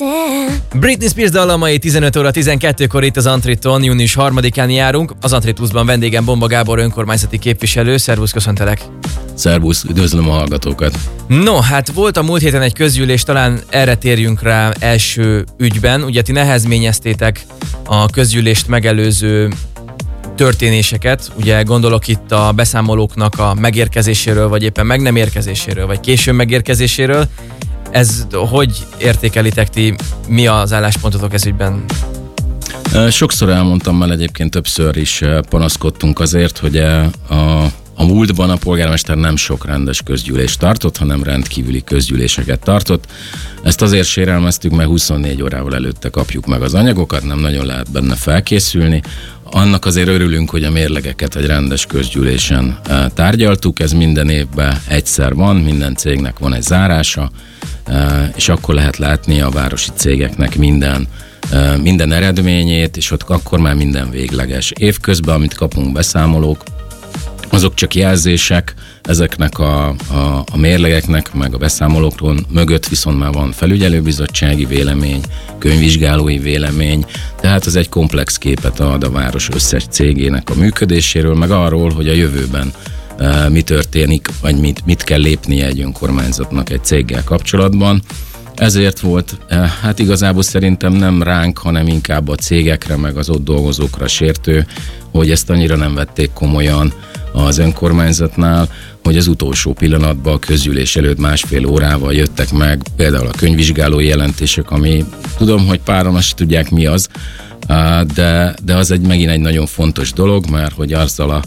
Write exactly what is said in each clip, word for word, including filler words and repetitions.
Britney Spears dallamai tizenöt óra tizenkettőkor itt az Antriton, június harmadikán járunk. Az Antrit Pluszban vendégem Bomba Gábor önkormányzati képviselő. Szervusz, köszöntelek! Szervusz, üdvözlöm a hallgatókat! No, hát volt a múlt héten egy közgyűlés, talán erre térjünk rá első ügyben. Ugye ti nehezményeztétek a közgyűlést megelőző történéseket, ugye gondolok itt a beszámolóknak a megérkezéséről, vagy éppen meg nem érkezéséről, vagy későn megérkezéséről. Ez hogy értékelitek ti, mi az álláspontotok ez ügyben? Sokszor elmondtam már, egyébként többször is panaszkodtunk azért, hogy a, a múltban a polgármester nem sok rendes közgyűlést tartott, hanem rendkívüli közgyűléseket tartott. Ezt azért sérelmeztük, mert huszonnégy órával előtte kapjuk meg az anyagokat, nem nagyon lehet benne felkészülni. Annak azért örülünk, hogy a mérlegeket egy rendes közgyűlésen tárgyaltuk, ez minden évben egyszer van, minden cégnek van egy zárása, és akkor lehet látni a városi cégeknek minden, minden eredményét, és ott akkor már minden végleges. Évközben, amit kapunk beszámolók, azok csak jelzések, ezeknek a, a, a mérlegeknek, meg a beszámolókról mögött viszont már van felügyelőbizottsági vélemény, könyvvizsgálói vélemény, tehát ez egy komplex képet ad a város összes cégének a működéséről, meg arról, hogy a jövőben uh, mi történik, vagy mit, mit kell lépnie egy önkormányzatnak egy céggel kapcsolatban. Ezért volt, uh, hát igazából szerintem nem ránk, hanem inkább a cégekre, meg az ott dolgozókra sértő, hogy ezt annyira nem vették komolyan az önkormányzatnál, hogy az utolsó pillanatban a közgyűlés előtt másfél órával jöttek meg például a könyvvizsgálói jelentések, ami tudom, hogy páran azt tudják mi az, de, de az egy megint egy nagyon fontos dolog, mert hogy azzal a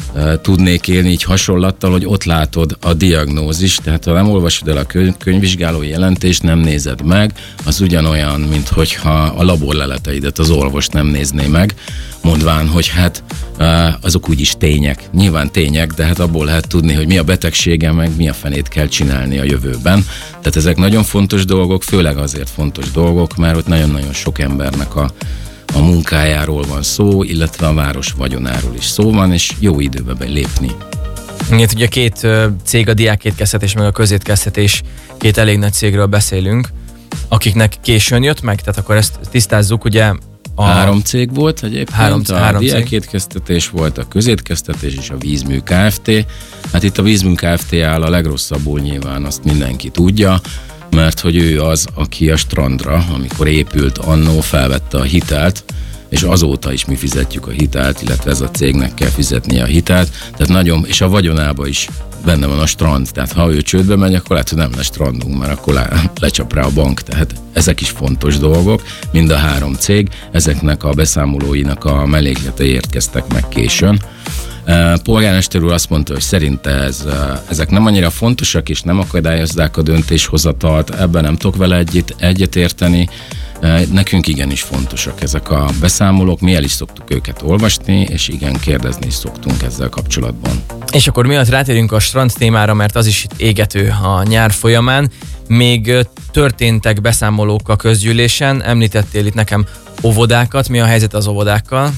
tudnék élni így hasonlattal, hogy ott látod a diagnózis, tehát ha nem olvasod el a könyvvizsgálói jelentést, nem nézed meg, az ugyanolyan, mint hogyha a laborleleteidet az orvos nem nézné meg, mondván, hogy hát azok úgyis tények. Nyilván tények, de hát abból lehet tudni, hogy mi a betegsége, meg mi a fenét kell csinálni a jövőben. Tehát ezek nagyon fontos dolgok, főleg azért fontos dolgok, mert ott nagyon-nagyon sok embernek a a munkájáról van szó, illetve a város vagyonáról is szó van, és jó időbe belépni. Itt ugye két cég, a diákétkeztetés meg a közétkeztetés, két elég nagy cégről beszélünk, akiknek későn jött meg, tehát akkor ezt tisztázzuk, ugye a... Három cég volt egyébként, három, a három diákétkeztetés volt, a közétkeztetés és a Vízmű Kft. Hát itt a Vízmű Kft. Áll a legrosszabbul, nyilván azt mindenki tudja, mert hogy ő az, aki a strandra, amikor épült annó, felvette a hitelt, és azóta is mi fizetjük a hitelt, illetve ez a cégnek kell fizetnie a hitelt, tehát nagyon, és a vagyonában is benne van a strand, tehát ha ő csődbe megy, akkor lehet, hogy nem lesz strandunk, mert akkor le, lecsap rá a bank, tehát ezek is fontos dolgok, mind a három cég, ezeknek a beszámolóinak a mellékletei érkeztek meg későn. Polgármester úr azt mondta, hogy szerinte ez, ezek nem annyira fontosak, és nem akadályozzák a döntéshozatalt, ebben nem tudok vele egyet, egyet érteni. Nekünk igenis fontosak ezek a beszámolók, mi el is szoktuk őket olvasni, és igen, kérdezni is szoktunk ezzel kapcsolatban. És akkor miatt rátérünk a strand témára, mert az is itt égető a nyár folyamán. Még történtek beszámolók a közgyűlésen, említettél itt nekem óvodákat, mi a helyzet az óvodákkal?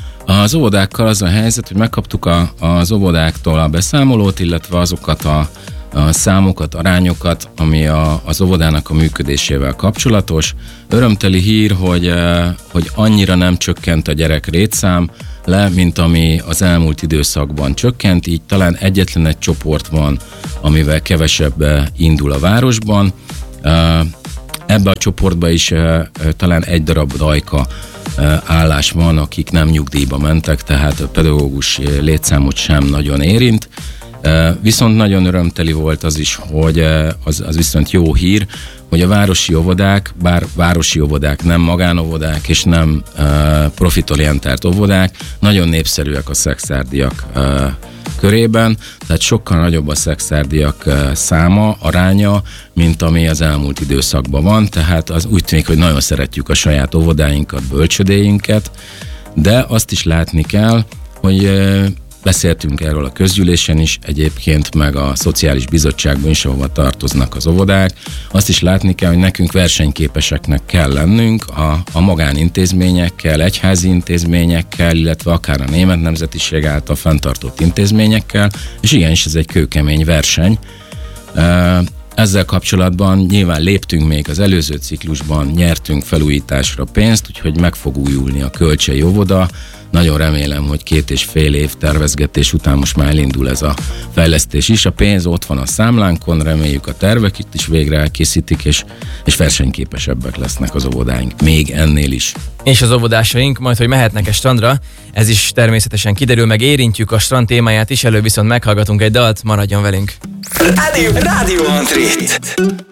Az óvodákkal az a helyzet, hogy megkaptuk a, az óvodáktól a beszámolót, illetve azokat a, a számokat, arányokat, ami a, az óvodának a működésével kapcsolatos. Örömteli hír, hogy, hogy annyira nem csökkent a gyerek létszám le, mint ami az elmúlt időszakban csökkent, így talán egyetlen egy csoport van, amivel kevesebb indul a városban. Ebbe a csoportba is talán egy darab dajka állás van, akik nem nyugdíjba mentek, tehát a pedagógus létszámot sem nagyon érint. Viszont nagyon örömteli volt az is, hogy az, az viszont jó hír, hogy a városi óvodák, bár városi óvodák, nem magánovodák és nem profitorientált óvodák, nagyon népszerűek a szexárdiak körében, tehát sokkal nagyobb a szexárdiak száma, aránya, mint ami az elmúlt időszakban van, tehát az úgy tűnik, hogy nagyon szeretjük a saját óvodáinkat, bölcsödéinket, de azt is látni kell, hogy beszéltünk erről a közgyűlésen is, egyébként meg a Szociális Bizottságban is, ahova tartoznak az óvodák. Azt is látni kell, hogy nekünk versenyképeseknek kell lennünk a, a magánintézményekkel, egyházi intézményekkel, illetve akár a német nemzetiség által fenntartott intézményekkel, és igenis ez egy kőkemény verseny. ezzel kapcsolatban nyilván léptünk még az előző ciklusban, nyertünk felújításra pénzt, úgyhogy meg fog újulni a Kölcsei óvoda. Nagyon remélem, hogy két és fél év tervezgetés után most már elindul ez a fejlesztés is. A pénz ott van a számlánkon, reméljük a tervek itt is végre elkészítik, és, és versenyképesebbek lesznek az óvodáink. Még ennél is. És az óvodásaink majd, hogy mehetnek-e strandra, ez is természetesen kiderül, meg érintjük a strand témáját is, előbb viszont meghallgatunk egy dalt, maradjon velünk. Rádió, Rádió Antrit.